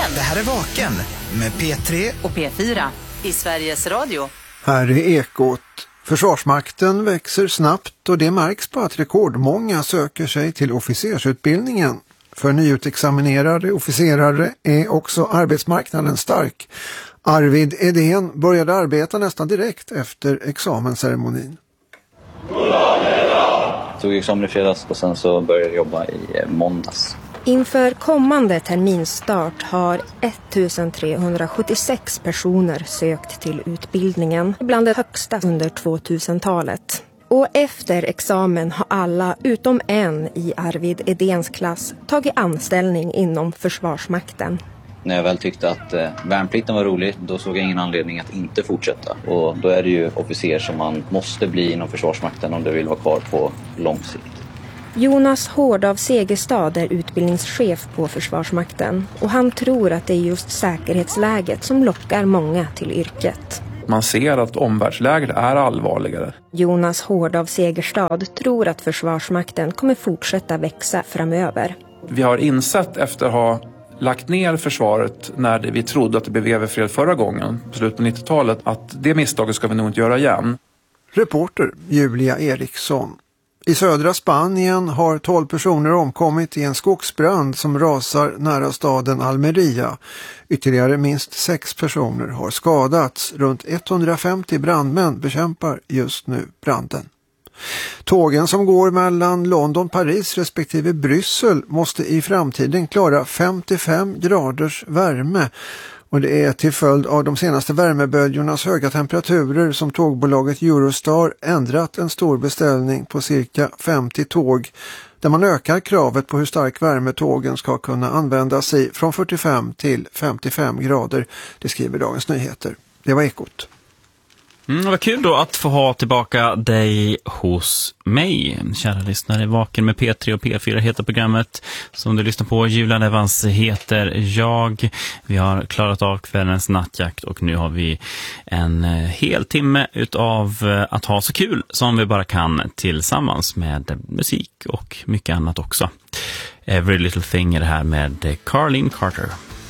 Det här är Vaken med P3 och P4 i Sveriges Radio. Här är Ekot. Försvarsmakten växer snabbt och det märks på att rekordmånga söker sig till officersutbildningen. För nyutexaminerade officerare är också arbetsmarknaden stark. Arvid Edén började arbeta nästan direkt efter examensceremonin. Jag tog examen i fredags och sen så började jag jobba i måndags. Inför kommande terminstart har 1376 personer sökt till utbildningen, bland det högsta under 2000-talet. Och efter examen har alla utom en i Arvid Edéns klass tagit anställning inom Försvarsmakten. När jag väl tyckte att värnplikten var rolig, då såg jag ingen anledning att inte fortsätta. Och då är det ju officer som man måste bli inom Försvarsmakten om du vill vara kvar på lång sikt. Jonas Hård av Segerstad är utbildningschef på Försvarsmakten och han tror att det är just säkerhetsläget som lockar många till yrket. Man ser att omvärldsläget är allvarligare. Jonas Hård av Segerstad tror att Försvarsmakten kommer fortsätta växa framöver. Vi har insett efter att ha lagt ner försvaret när vi trodde att det blev överfred förra gången, på slutet på 90-talet, att det misstaget ska vi nog inte göra igen. Reporter Julia Eriksson. I södra Spanien har 12 personer omkommit i en skogsbrand som rasar nära staden Almeria. Ytterligare minst 6 personer har skadats. Runt 150 brandmän bekämpar just nu branden. Tågen som går mellan London, Paris respektive Bryssel måste i framtiden klara 55 graders värme. Och det är till följd av de senaste värmeböljornas höga temperaturer som tågbolaget Eurostar ändrat en stor beställning på cirka 50 tåg där man ökar kravet på hur stark värme tågen ska kunna användas i från 45 till 55 grader. Det skriver Dagens Nyheter. Det var Ekot. Vad kul då att få ha tillbaka dig hos mig. Kära lyssnare, Vaken med P3 och P4 heter programmet som du lyssnar på. Julian Evans heter jag. Vi har klarat av kvällens nattjakt och nu har vi en hel timme utav att ha så kul som vi bara kan tillsammans med musik och mycket annat också. Every Little Thing är det här med Carlene Carter.